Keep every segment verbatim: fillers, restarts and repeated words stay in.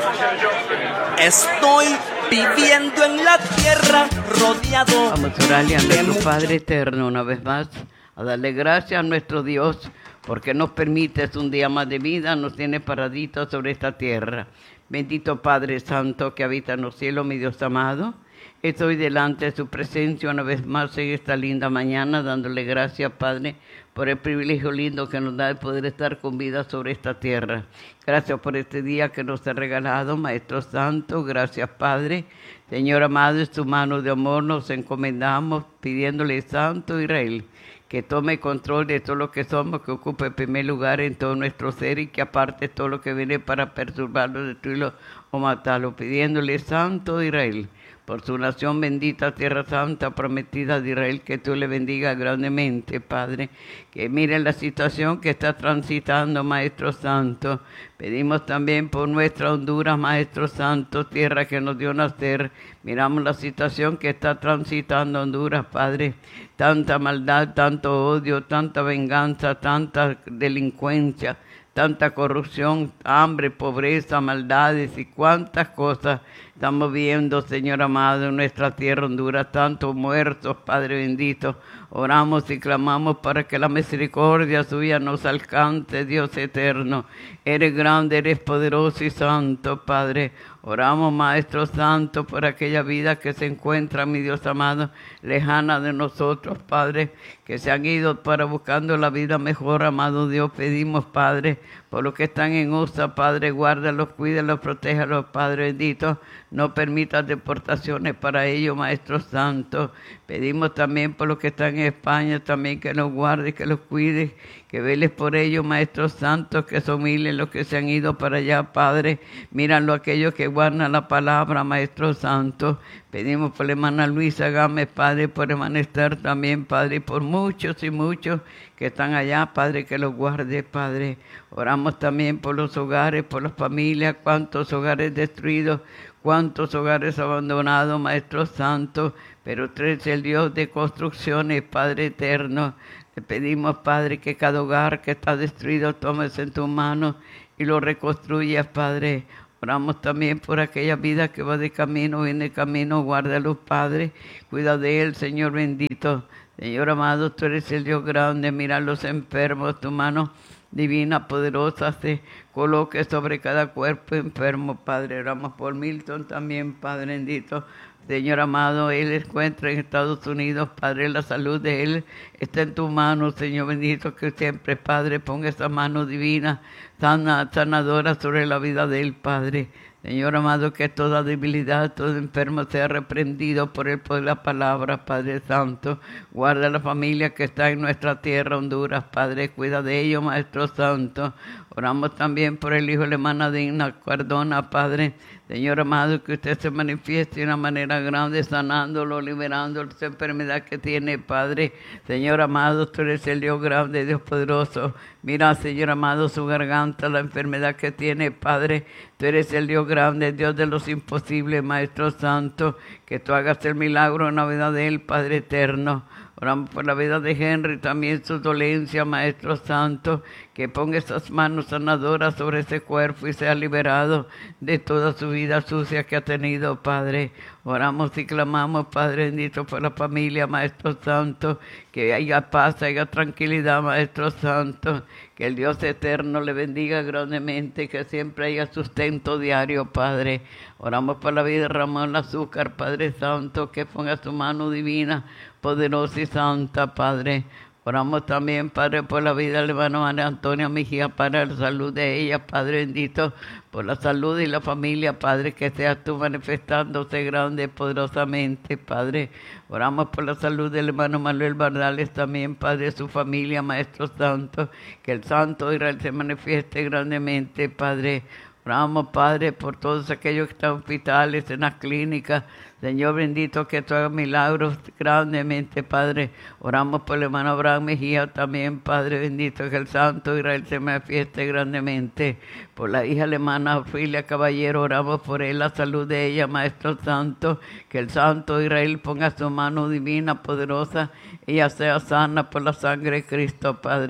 Estoy viviendo en la tierra rodeado. Vamos a orarle a nuestro Padre eterno una vez más, a darle gracias a nuestro Dios, porque nos permite un día más de vida, nos tiene paraditos sobre esta tierra. Bendito Padre Santo que habita en los cielos, mi Dios amado. Estoy delante de su presencia una vez más en esta linda mañana, dándole gracias, Padre, por el privilegio lindo que nos da de poder estar con vida sobre esta tierra. Gracias por este día que nos ha regalado, Maestro Santo. Gracias, Padre. Señor amado, en tu mano de amor nos encomendamos, pidiéndole, Santo Israel, que tome control de todo lo que somos, que ocupe el primer lugar en todo nuestro ser y que aparte todo lo que viene para perturbarlo, destruirlo o matarlo, pidiéndole, Santo Israel, por su nación bendita, tierra santa, prometida de Israel, que tú le bendigas grandemente, Padre. Que mire la situación que está transitando, Maestro Santo. Pedimos también por nuestra Honduras, Maestro Santo, tierra que nos dio nacer. Miramos la situación que está transitando Honduras, Padre. Tanta maldad, tanto odio, tanta venganza, tanta delincuencia, tanta corrupción, hambre, pobreza, maldades y cuántas cosas estamos viendo, Señor amado, en nuestra tierra Honduras, tantos muertos, Padre bendito. Oramos y clamamos para que la misericordia suya nos alcance, Dios eterno. Eres grande, eres poderoso y santo, Padre. Oramos, Maestro Santo, por aquella vida que se encuentra, mi Dios amado, lejana de nosotros, Padre, que se han ido para buscando la vida mejor, amado Dios. Pedimos, Padre, por los que están en U S A, Padre, guárdalos, cuídalos, protéjalos, Padre bendito. No permitas deportaciones para ellos, Maestro Santo. Pedimos también por los que están en España, también que los guardes, que los cuides, que veles por ellos, Maestro Santo, que son miles los que se han ido para allá, Padre. Míralo aquellos que guardan la palabra, Maestro Santo. Pedimos por la hermana Luisa Gámez, Padre, por Emanestar también, Padre, y por muchos y muchos que están allá, Padre, que los guarde, Padre. Oramos también por los hogares, por las familias, cuántos hogares destruidos, cuántos hogares abandonados, Maestro Santo, pero tú eres el Dios de construcciones, Padre eterno. Te pedimos, Padre, que cada hogar que está destruido tomes en tus manos y lo reconstruyas, Padre. Oramos también por aquella vida que va de camino, viene de camino, guárdalo, Padre. Cuida de él, Señor bendito. Señor amado, tú eres el Dios grande, mira a los enfermos, tu mano divina, poderosa, se coloque sobre cada cuerpo enfermo, Padre. Oramos por Milton también, Padre bendito. Señor amado, él se encuentra en Estados Unidos, Padre, la salud de él está en tu mano, Señor bendito, que siempre, Padre, ponga esa mano divina, sana, sanadora sobre la vida de él, Padre. Señor amado, que toda debilidad, todo enfermo sea reprendido por el poder de la palabra, Padre Santo. Guarda a la familia que está en nuestra tierra, Honduras, Padre. Cuida de ellos, Maestro Santo. Oramos también por el hijo de la hermana Digna Cardona, Padre. Señor amado, que usted se manifieste de una manera grande, sanándolo, liberándolo de esa enfermedad que tiene, Padre. Señor amado, tú eres el Dios grande, Dios poderoso. Mira, Señor amado, su garganta, la enfermedad que tiene, Padre. Tú eres el Dios grande, Dios de los imposibles, Maestro Santo. Que tú hagas el milagro en la vida de él, Padre eterno. Oramos por la vida de Henry, también su dolencia, Maestro Santo, que ponga esas manos sanadoras sobre ese cuerpo y sea liberado de toda su vida sucia que ha tenido, Padre. Oramos y clamamos, Padre bendito, por la familia, Maestro Santo, que haya paz, haya tranquilidad, Maestro Santo, que el Dios eterno le bendiga grandemente, que siempre haya sustento diario, Padre. Oramos por la vida de Ramón Azúcar, Padre Santo, que ponga su mano divina, poderosa y santa, Padre. Oramos también, Padre, por la vida del hermano María Antonia Mejía, para la salud de ella, Padre bendito, por la salud y la familia, Padre, que seas tú manifestándose grande, poderosamente, Padre. Oramos por la salud del hermano Manuel Bardales también, Padre, su familia, Maestro Santo, que el Santo Israel se manifieste grandemente, Padre. Oramos, Padre, por todos aquellos que están en hospitales, en las clínicas. Señor bendito, que tú hagas milagros grandemente, Padre. Oramos por el hermano Abraham Mejía también, Padre bendito, que el Santo Israel se manifieste grandemente. Por la hija alemana Ofilia Caballero, oramos por él, la salud de ella, Maestro Santo. Que el Santo Israel ponga su mano divina, poderosa, ella sea sana por la sangre de Cristo, Padre.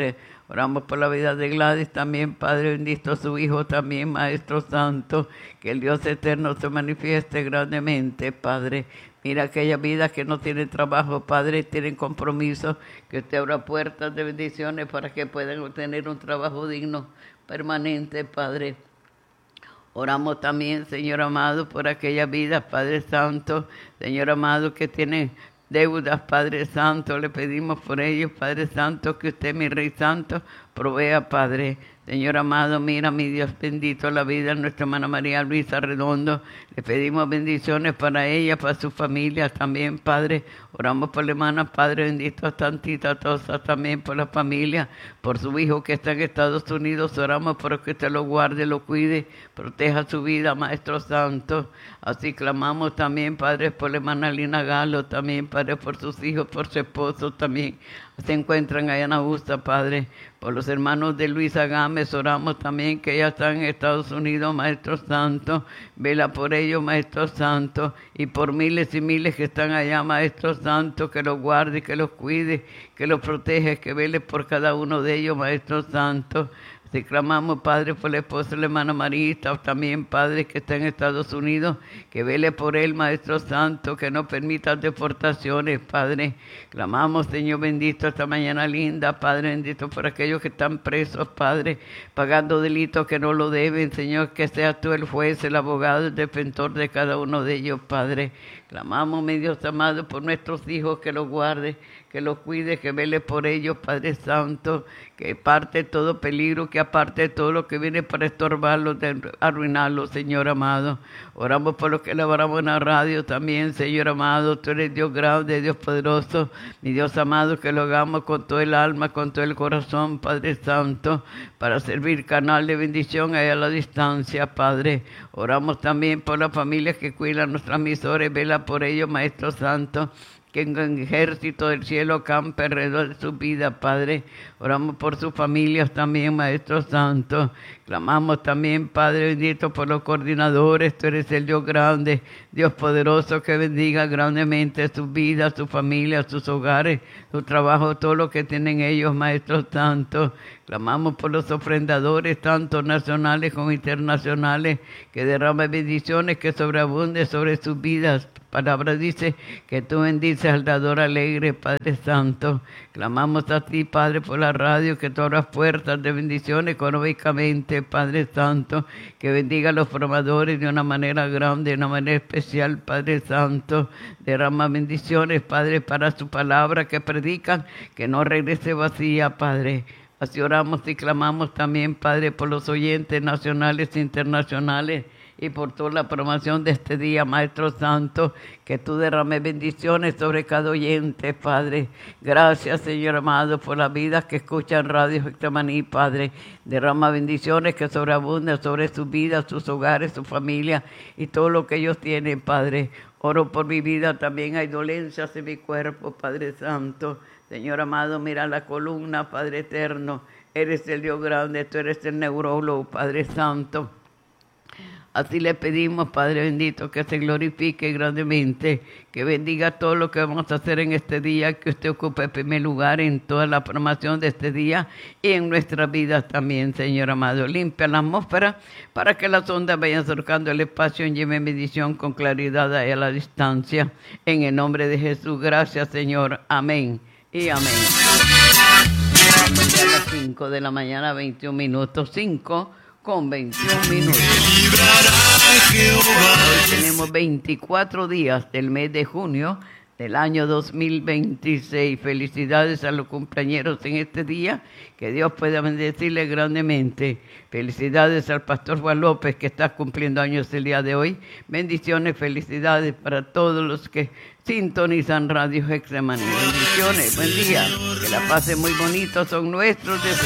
Oramos por la vida de Gladys también, Padre bendito, su hijo también, Maestro Santo, que el Dios eterno se manifieste grandemente, Padre. Mira aquellas vidas que no tienen trabajo, Padre, tienen compromiso, que usted abra puertas de bendiciones para que puedan obtener un trabajo digno, permanente, Padre. Oramos también, Señor amado, por aquellas vidas, Padre Santo, Señor amado, que tienen deudas, Padre Santo, le pedimos por ellos, Padre Santo, que usted, mi Rey Santo, provea, Padre. Señor amado, mira, mi Dios bendito, la vida de nuestra hermana María Luisa Redondo. Le pedimos bendiciones para ella, para su familia también, Padre. Oramos por la hermana, Padre bendito, Santita Tosa, también por la familia, por su hijo que está en Estados Unidos. Oramos por que usted lo guarde, lo cuide, proteja su vida, Maestro Santo. Así clamamos también, Padre, por la hermana Lina Galo, también, Padre, por sus hijos, por su esposo también. Se encuentran allá en Augusta, Padre. Por los hermanos de Luisa Gámez, oramos también que ya están en Estados Unidos, Maestro Santo. Vela por ellos, Maestro Santo. Y por miles y miles que están allá, Maestro Santo, que los guarde, que los cuide, que los protege, que vele por cada uno de ellos, Maestro Santo. Te clamamos, Padre, por la esposa de la hermana Marita, también, Padre, que está en Estados Unidos, que vele por él, Maestro Santo, que no permita deportaciones, Padre. Clamamos, Señor bendito, esta mañana linda, Padre bendito, por aquellos que están presos, Padre, pagando delitos que no lo deben, Señor, que seas tú el juez, el abogado, el defensor de cada uno de ellos, Padre. Clamamos, mi Dios amado, por nuestros hijos, que los guarde, que los cuide, que vele por ellos, Padre Santo, que aparte todo peligro, que aparte todo lo que viene para estorbarlos, de arruinarlos, Señor amado. Oramos por los que laboramos en la radio también, Señor amado. Tú eres Dios grande, Dios poderoso, mi Dios amado, que lo hagamos con todo el alma, con todo el corazón, Padre Santo, para servir canal de bendición allá a la distancia, Padre. Oramos también por las familias que cuidan nuestras misores, vela por ellos, Maestro Santo, que en el ejército del cielo campe alrededor de su vida, Padre. Oramos por sus familias también, Maestro Santo. Clamamos también, Padre bendito, por los coordinadores. Tú eres el Dios grande, Dios poderoso, que bendiga grandemente sus vidas, sus familias, sus hogares, su trabajo, todo lo que tienen ellos, Maestro Santo. Clamamos por los ofrendadores, tanto nacionales como internacionales, que derramen bendiciones, que sobreabunden sobre sus vidas. Palabra dice que tú bendices al dador alegre, Padre Santo. Clamamos a ti, Padre, por la radio, que tú abras puertas de bendición económicamente, Padre Santo, que bendiga a los formadores de una manera grande, de una manera especial, Padre Santo. Derrama bendiciones, Padre, para su palabra que predican, que no regrese vacía, Padre. Así oramos y clamamos también, Padre, por los oyentes nacionales e internacionales, y por toda la promoción de este día, Maestro Santo, que tú derrames bendiciones sobre cada oyente, Padre. Gracias, Señor amado, por las vidas que escuchan Radio Getsemaní, Padre. Derrama bendiciones que sobreabunden sobre sus vidas, sus hogares, su familia y todo lo que ellos tienen, Padre. Oro por mi vida, también hay dolencias en mi cuerpo, Padre Santo. Señor amado, mira la columna, Padre eterno. Eres el Dios grande, tú eres el neurólogo, Padre Santo. Así le pedimos, Padre bendito, que se glorifique grandemente, que bendiga todo lo que vamos a hacer en este día, que usted ocupe el primer lugar en toda la programación de este día y en nuestras vidas también, Señor amado. Limpia la atmósfera para que las ondas vayan surcando el espacio y lleven bendición con claridad a la distancia. En el nombre de Jesús, gracias, Señor. Amén y amén. Vamos a las cinco de la mañana, veintiún minutos, cinco con veintiún minutos. Hoy tenemos veinticuatro días del mes de junio del año dos mil veintiséis. Felicidades a los cumpleañeros en este día, que Dios pueda bendecirle grandemente. Felicidades al pastor Juan López, que está cumpliendo años el día de hoy. Bendiciones, felicidades para todos los que sintonizan Radio Getsemaní. Bendiciones, buen día, que la pasen muy bonito, son nuestros deseos.